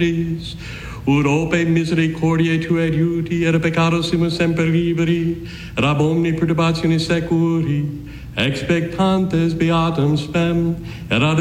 nobis, ut ope misericordiae tuae adiuti, et peccatossimus semper liberi, et ab omni perturbationis securi, expectantes beatum spem, et ad